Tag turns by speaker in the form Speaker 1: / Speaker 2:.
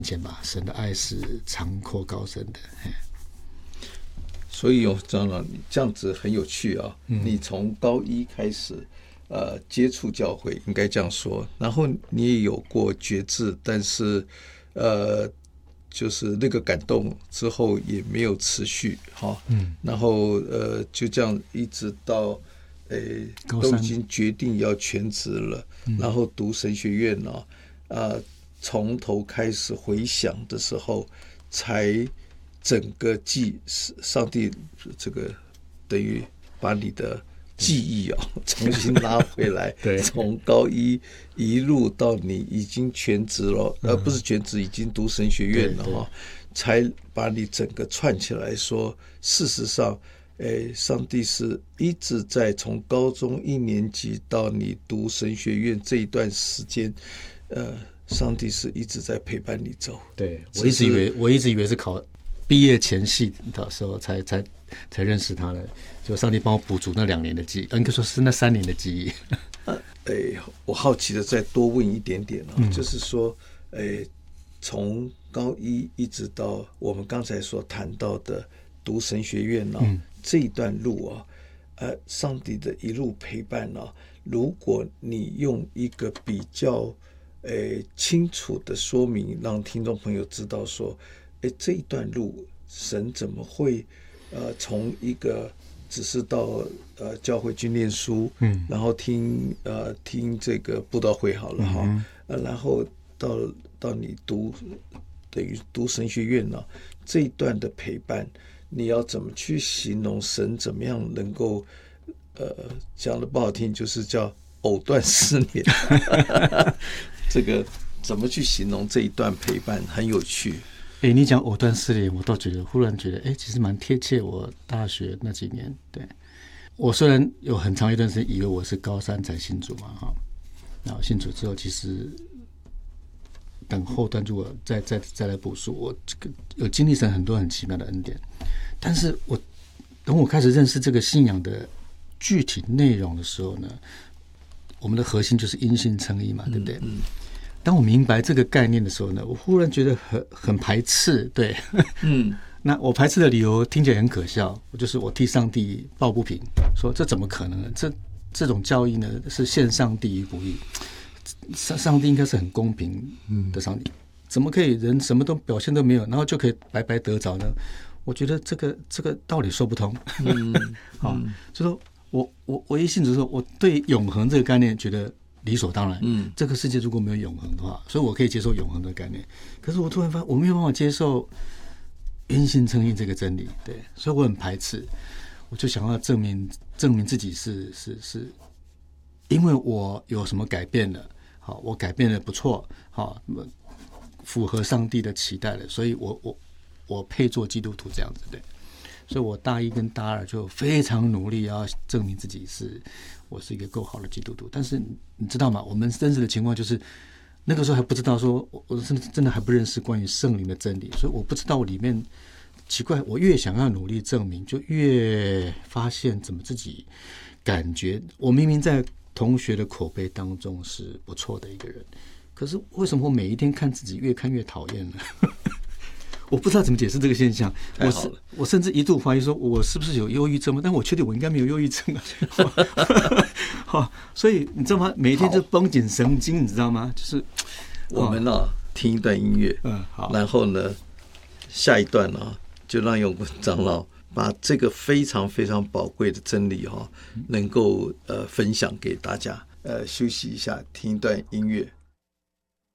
Speaker 1: 前吧，神的爱是长阔高深的。
Speaker 2: 所以长老，你这样子很有趣啊！你从高一开始，接触教会，应该这样说。然后你也有过觉志，但是，就是那个感动之后也没有持续哈。然后就这样一直到，都已经决定要全职了，然后读神学院呢，从头开始回想的时候，才整个上帝这个等于把你的记忆重新拉回来，从高一一路到你已经全职了，不是全职，已经读神学院了才把你整个串起来说，事实上，上帝是一直在从高中1年级到你读神学院这一段时间，上帝是一直在陪伴你走。
Speaker 1: 对，我一直以为是考毕业前夕的时候才认识他的，就上帝帮我补足那2年的记忆，应该说是那3年的记忆。
Speaker 2: 我好奇的再多问一点点就是说，从高一一直到我们刚才所谈到的读神学院这一段路上帝的一路陪伴如果你用一个比较清楚的说明，让听众朋友知道说，这一段路神怎么会从一个只是到教会去念书，然后听这个布道会好了然后到你等于读神学院这一段的陪伴，你要怎么去形容神怎么样能够讲的不好听就是叫藕断丝连这个怎么去形容这一段陪伴，很有趣。
Speaker 1: 你讲藕断丝连，我倒忽然觉得其实蛮贴切我大学那几年。对，我虽然有很长一段时间以为我是高3才信主嘛然后信主之后，其实等后段如果再来补述，我有经历神很多很奇妙的恩典，但是等我开始认识这个信仰的具体内容的时候呢，我们的核心就是因信称义嘛，对不对？当我明白这个概念的时候呢，我忽然觉得很排斥。对，那我排斥的理由听起来很可笑，我替上帝抱不平，说这怎么可能呢？这种教义呢是献上帝于不义，上帝应该是很公平的上帝，怎么可以人什么都表现都没有，然后就可以白白得着呢？我觉得这个道理说不通。就说我一信主的时候，我对永恒这个概念觉得理所当然。这个世界如果没有永恒的话，所以我可以接受永恒的概念。可是我突然发现我没有办法接受因信称义这个真理，对，所以我很排斥。我就想要证明自己是因为我有什么改变了，我改变了不错，符合上帝的期待了，所以我配做基督徒这样子，对。所以我大1跟大2就非常努力要证明自己我是一个够好的基督徒。但是你知道吗？我们真实的情况就是那个时候还不知道说，我真的还不认识关于圣灵的真理，所以我不知道我里面奇怪，我越想要努力证明，就越发现怎么自己感觉我明明在同学的口碑当中是不错的一个人，可是为什么我每一天看自己越看越讨厌呢？我不知道怎么解释这个现象。我甚至一度怀疑说，我是不是有忧郁症吗？但我确定我应该没有忧郁症所以你知道吗？每一天就绷紧神经，你知道吗？就是
Speaker 2: 我们听一段音乐，
Speaker 1: 好，
Speaker 2: 然后呢，下一段就让永坤长老把这个非常非常宝贵的真理能够分享给大家。休息一下，听一段音乐。